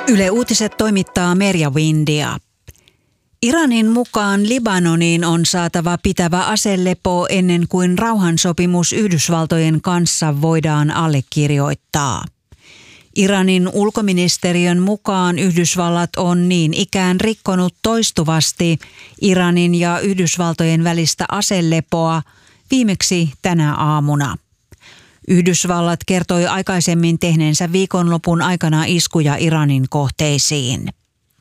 Yle Uutiset toimittaa Merja Windia. Iranin mukaan Libanoniin on saatava pitävä aselepo ennen kuin rauhansopimus Yhdysvaltojen kanssa voidaan allekirjoittaa. Iranin ulkoministeriön mukaan Yhdysvallat on niin ikään rikkonut toistuvasti Iranin ja Yhdysvaltojen välistä aselepoa, viimeksi tänä aamuna. Yhdysvallat kertoi aikaisemmin tehneensä viikonlopun aikana iskuja Iranin kohteisiin.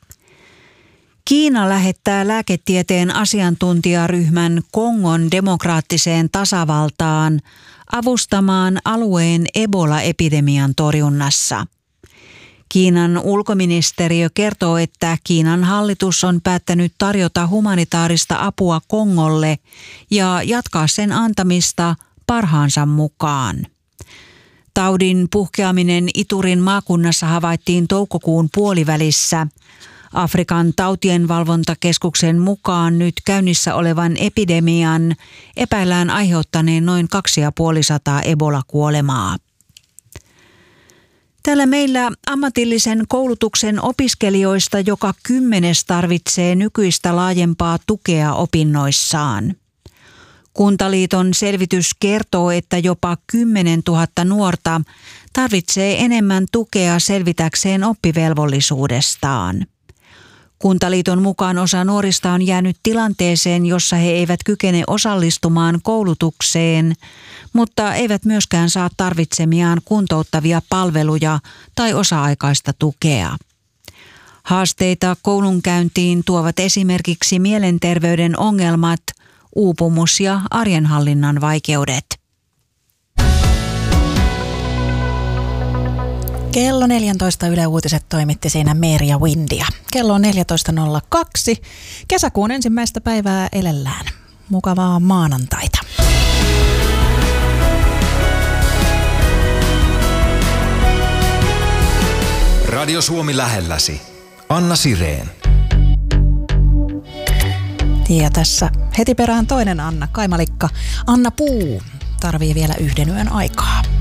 Kiina lähettää lääketieteen asiantuntijaryhmän Kongon demokraattiseen tasavaltaan avustamaan alueen Ebola-epidemian torjunnassa. Kiinan ulkoministeriö kertoo, että Kiinan hallitus on päättänyt tarjota humanitaarista apua Kongolle ja jatkaa sen antamista parhaansa mukaan. Taudin puhkeaminen Iturin maakunnassa havaittiin toukokuun puolivälissä. Afrikan tautienvalvontakeskuksen mukaan nyt käynnissä olevan epidemian epäillään aiheuttaneen noin 250 Ebola-kuolemaa. Täällä meillä ammatillisen koulutuksen opiskelijoista joka 10. tarvitsee nykyistä laajempaa tukea opinnoissaan. Kuntaliiton selvitys kertoo, että jopa 10 000 nuorta tarvitsee enemmän tukea selvitäkseen oppivelvollisuudestaan. Kuntaliiton mukaan osa nuorista on jäänyt tilanteeseen, jossa he eivät kykene osallistumaan koulutukseen, mutta eivät myöskään saa tarvitsemiaan kuntouttavia palveluja tai osa-aikaista tukea. Haasteita koulunkäyntiin tuovat esimerkiksi mielenterveyden ongelmat, uupumus ja arjenhallinnan vaikeudet. Kello 14 Yle Uutiset toimitti siinä Merja Windia. Kello on 14.02. Kesäkuun ensimmäistä päivää elellään. Mukavaa maanantaita. Radio Suomi lähelläsi. Anna Sireen. Ja tässä heti perään toinen Anna, Kaimalikka. Anna Puu tarvii vielä yhden yön aikaa.